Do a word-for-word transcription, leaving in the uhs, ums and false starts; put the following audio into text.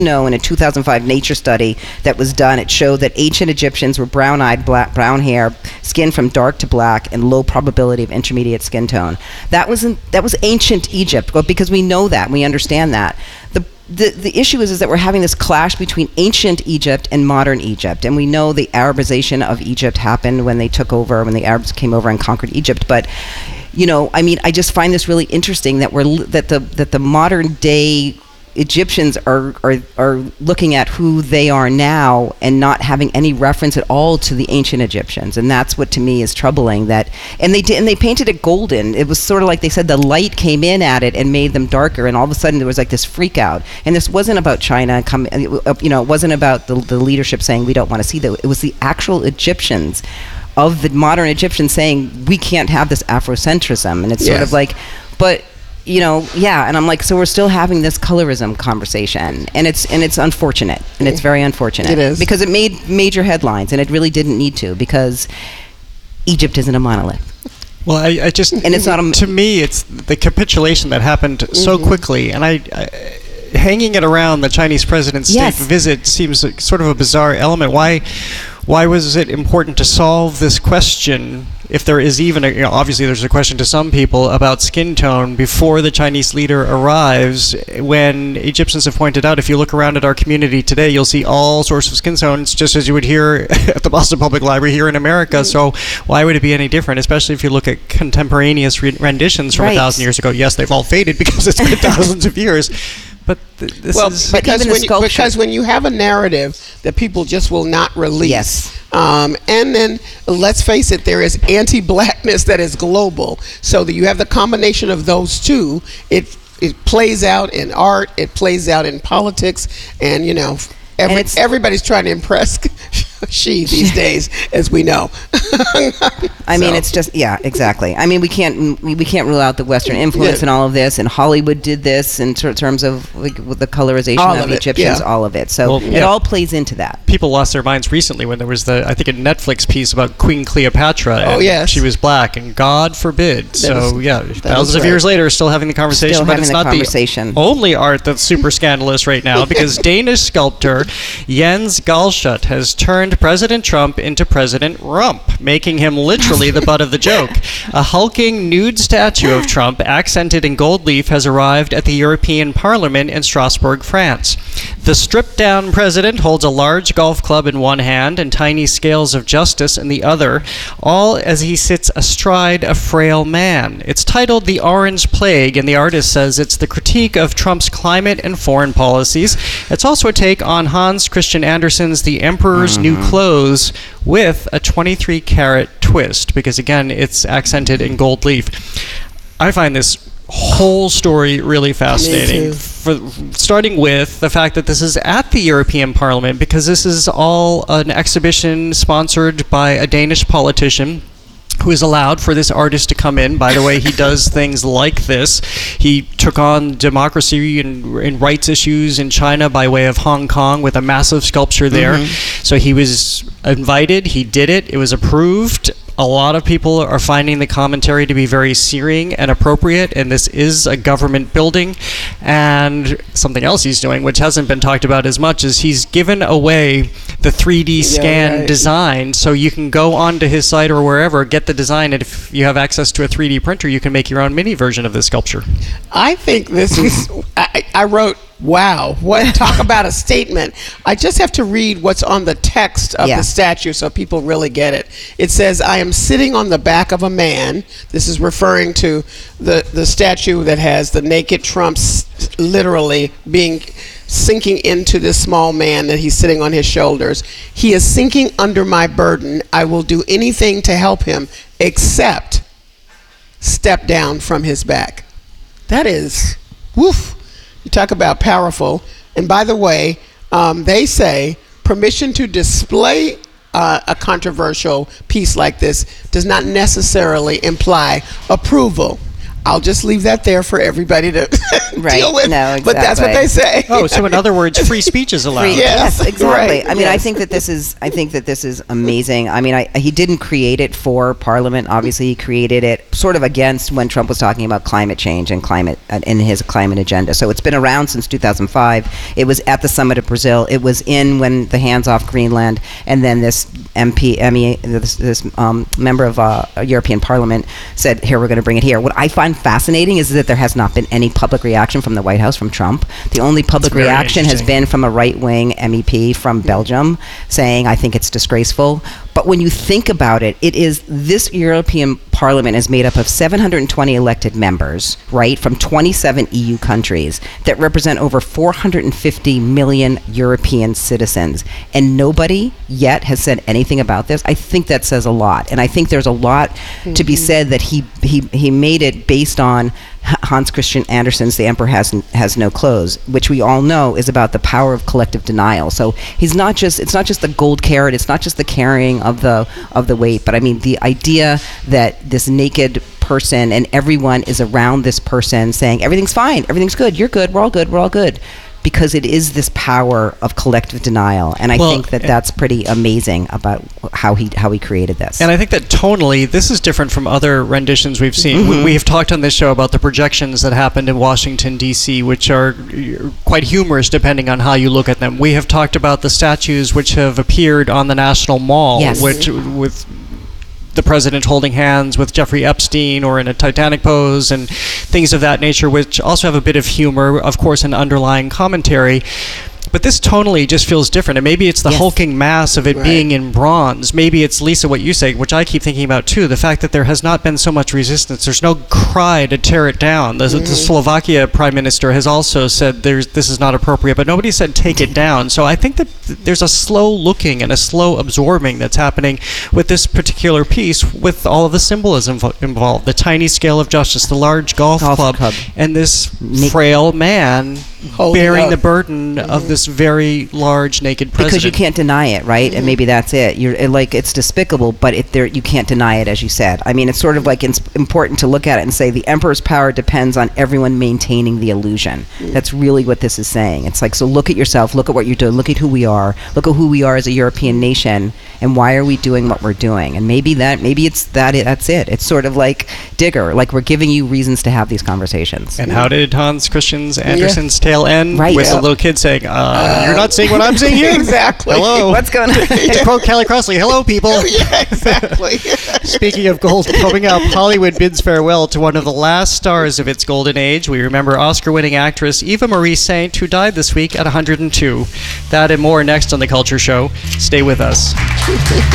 know, in a two thousand five Nature study that was done, it showed that ancient Egyptians were brown-eyed, black, brown hair, skin from dark to black, and low probability of intermediate skin tone. That wasn't that was ancient Egypt, well, because we know that, we understand that. The The, the issue is, is that we're having this clash between ancient Egypt and modern Egypt. And we know the Arabization of Egypt happened when they took over, when the Arabs came over and conquered Egypt. But, you know, I mean, I just find this really interesting that we're that the that the modern day Egyptians are, are are looking at who they are now and not having any reference at all to the ancient Egyptians, and that's what to me is troubling. That and they did and they painted it golden. It was sort of like they said the light came in at it and made them darker, and all of a sudden there was like this freak out. And this wasn't about China come, you know, it wasn't about the, the leadership saying we don't want to see that. It was the actual Egyptians, of the modern Egyptians, saying we can't have this Afrocentrism, and it's Yes. sort of like, but. You know, yeah, and I'm like, so we're still having this colorism conversation, and it's and it's unfortunate, and it's very unfortunate. It is. Because it made major headlines, and it really didn't need to, because Egypt isn't a monolith. Well, I, I just And it's not a- to me, it's the capitulation that happened so quickly, and I, I hanging it around the Chinese president's Yes. state visit seems like sort of a bizarre element. Why, why was it important to solve this question? If there is even a, you know, obviously there's a question to some people about skin tone before the Chinese leader arrives, when Egyptians have pointed out, if you look around at our community today, you'll see all sorts of skin tones, just as you would hear at the Boston Public Library here in America. So why would it be any different, especially if you look at contemporaneous re- renditions from Right. a thousand years ago? Yes, they've all faded because it's been thousands of years. But th- this Well, is... But because even the when, you, sculpture- because when you have a narrative that people just will not release, Yes. um, and then let's face it, there is anti-blackness that is global, so that you have the combination of those two. It it plays out in art, it plays out in politics, and you know, every, it's- everybody's trying to impress she these days, as we know. I mean, So- it's just, yeah, exactly. I mean, we can't we, we can't rule out the Western influence Yeah. and all of this, and Hollywood did this in ter- terms of like, with the colorization All of, of it, Egyptians, yeah. all of it. So Well, it yeah. all plays into that. People lost their minds recently when there was the, I think, a Netflix piece about Queen Cleopatra. Oh, and yes. she was black, and God forbid. so, is- yeah, that thousands is of right. years later, still having the conversation, Still but having it's the not conversation. the only art that's super scandalous right now, because Danish sculptor Jens Galschutt has turned President Trump into President Rump, making him literally the butt of the joke. A hulking nude statue of Trump, accented in gold leaf, has arrived at the European Parliament in Strasbourg, France. The stripped-down president holds a large golf club in one hand and tiny scales of justice in the other, all as he sits astride a frail man. It's titled The Orange Plague, and the artist says it's the critique of Trump's climate and foreign policies. It's also a take on Hans Christian Andersen's The Emperor's New Clothes with a twenty-three karat twist, because again, it's accented in gold leaf. I find this whole story really fascinating. too. For, starting with the fact that this is at the European Parliament, because this is all an exhibition sponsored by a Danish politician who is allowed for this artist to come in. By the way, he does things like this. He took on democracy and, and rights issues in China by way of Hong Kong with a massive sculpture there. So he was invited, he did it, it was approved. A lot of people are finding the commentary to be very searing and appropriate, and this is a government building. And something else he's doing, which hasn't been talked about as much, is he's given away the three D scan right. design, so you can go onto his site or wherever, get the design, and if you have access to a three D printer, you can make your own mini version of this sculpture. I think this is. I, I wrote, "Wow, what talk about a statement." I just have to read what's on the text of Yeah. the statue so people really get it. It says, "I am sitting on the back of a man." This is referring to the the statue that has the naked Trump s- literally being sinking into this small man that he's sitting on his shoulders. "He is sinking under my burden. I will do anything to help him except step down from his back." That is, woof. You talk about powerful. And by the way, um, they say permission to display uh, a controversial piece like this does not necessarily imply approval. I'll just leave that there for everybody to Right. deal with. No, But that's what exactly. they say. Oh, so in other words, free speech is allowed. Free- Yes, yes, exactly. right, I mean, I yes. think that this is. I think that this is amazing. I mean, I, he didn't create it for Parliament. Obviously, he created it sort of against when Trump was talking about climate change and climate uh, in his climate agenda. So it's been around since two thousand five. It was at the summit of Brazil. It was in when the hands off Greenland, and then this M P, M E, this, this um, member of uh, European Parliament said, "Here, we're going to bring it here." What I find fascinating is that there has not been any public reaction from the White House from Trump. The only public very reaction has interesting. been from a right-wing M E P from Belgium saying, "I think it's disgraceful." But when you think about it, it is this European Parliament is made up of seven hundred twenty elected members, right, from twenty-seven E U countries that represent over four hundred fifty million European citizens, and nobody yet has said anything about this. I think that says a lot, and I think there's a lot mm-hmm. to be said that he he he made it based on Hans Christian Andersen's "The Emperor Has Has No Clothes," which we all know is about the power of collective denial. So he's not just it's not just the gold carrot, it's not just the carrying of the of the weight, but I mean the idea that this naked person and everyone is around this person saying everything's fine, everything's good, you're good, we're all good, we're all good. Because it is this power of collective denial, and I Well, think that that's pretty amazing about how he how he created this. And I think that tonally, this is different from other renditions we've seen. We, we have talked on this show about the projections that happened in Washington, D C, which are uh, quite humorous depending on how you look at them. We have talked about the statues which have appeared on the National Mall, Yes. which with the president holding hands with Jeffrey Epstein or in a Titanic pose and things of that nature, which also have a bit of humor, of course, an underlying commentary. But this tonally just feels different, and maybe it's the Yes. hulking mass of it Right. being in bronze. Maybe it's, Lisa, what you say, which I keep thinking about too, the fact that there has not been so much resistance. There's no cry to tear it down. The, the Slovakia prime minister has also said there's, this is not appropriate, but nobody said take it down. So I think that th- there's a slow looking and a slow absorbing that's happening with this particular piece, with all of the symbolism vo- involved. The tiny scale of justice, the large golf, Golf club, club. and this Ni- frail man Holding bearing up. the burden of this very large naked president. because you can't deny it, right? And maybe that's it. You're it, like it's despicable, but it, there you can't deny it, as you said. I mean, it's sort of like it's important to look at it and say the emperor's power depends on everyone maintaining the illusion. That's really what this is saying. It's like, so look at yourself, look at what you're doing, look at who we are, look at who we are as a European nation, and why are we doing what we're doing? And maybe that, maybe it's that. It, that's it. It's sort of like Digger, like we're giving you reasons to have these conversations. And how did Hans Christian Andersen's tale end? Right. With Yeah. a little kid saying, uh, "You're not seeing what I'm seeing here." Exactly. Hello. What's going on? To quote Kelly Crossley, "Hello, people." Yeah, exactly. Speaking of gold coming up, Hollywood bids farewell to one of the last stars of its golden age. We remember Oscar-winning actress Eva Marie Saint, who died this week at one hundred two. That and more next on The Culture Show. Stay with us.